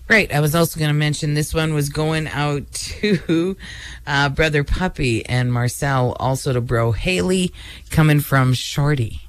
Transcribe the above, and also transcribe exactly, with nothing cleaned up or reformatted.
Right. I was also going to mention this one was going out to uh, Brother Puppy and Marcel, also to Bro Haley, coming from Shorty.